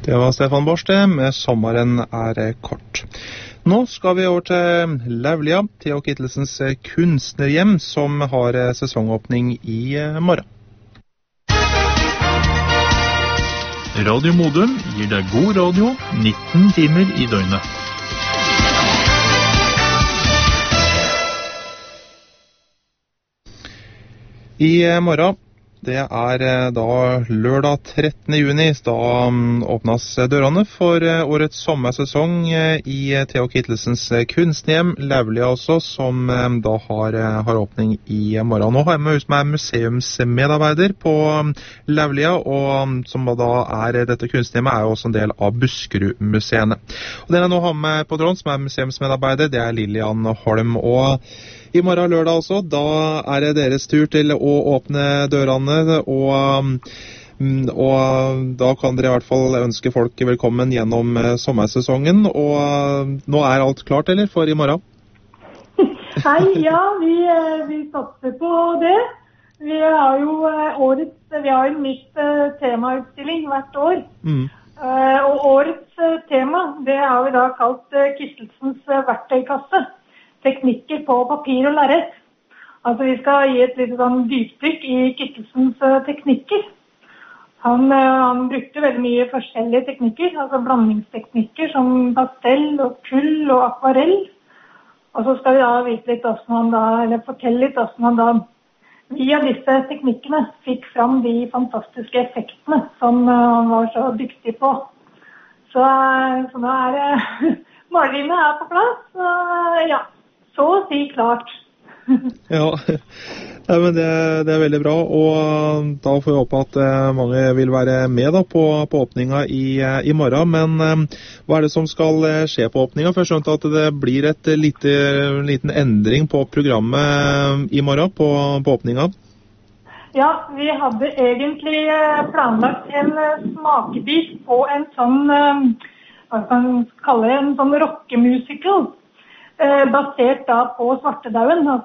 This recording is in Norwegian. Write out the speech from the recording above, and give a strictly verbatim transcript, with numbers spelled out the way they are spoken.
Det var Stefan Borste med Sommeren er kort. Nå skal vi over til Laulia, Theo Kittelsens kunstnerhjem, som har sesongåpning i morgen. Radio Modum gir deg god radio nitten timer i døgnet. I morgen, det er da lørdag trettende juni, da åpnes dørene for årets sommersesong i Theo Kittelsens kunstnerhjem, Laulia også, som da har, har åpning i morgen. Nå har jeg med meg museumsmedarbeider på Laulia, og som da er, dette kunstnerhjemmet er jo også en del av Buskerud-museene. Og den jeg nå har med på tråden, som er museumsmedarbeider, det er Lilian Holm, og i morgen lørdag også, da er det deres tur til å åpne dørene, og, og da kan dere i hvert fall ønske folk velkommen gjennom sommersesongen. Og nå er alt klart, eller, for i morgen? Hei, ja, vi, vi satser på det. Vi har jo årets, vi har en nytt temautstilling hvert år. Mm. Og årets tema, det har vi da kalt Kittelsens verktøykasse. Teknikker på papir og lerret. Altså vi skal gi et litt sånn dypdykk i Kittelsens uh, teknikker. Han, uh, han brukte veldig mye forskjellige teknikker, altså blandingsteknikker som pastell og kull og akvarell. Og så skal vi da vise litt hvordan han da, eller fortelle litt hvordan han da via disse teknikkene fikk fram de fantastiske effektene som uh, han var så dyktig på. Så, uh, så da er det, uh, maleriene er på plass, og uh, ja. Så å si klart. Ja, ja, men det, det er veldig bra, og da får vi håpe at mange vil være med da på, på åpninga i, i morgen. Men hva er det som skal skje på åpninga? For jeg skjønte at det blir et lite, liten endring på programmet i morgen på, på åpninga. Ja, vi hadde egentlig planlagt en smakebit på en sånn, hva kan man kalle en sånn rockemusical. Basert da på Svartedauden,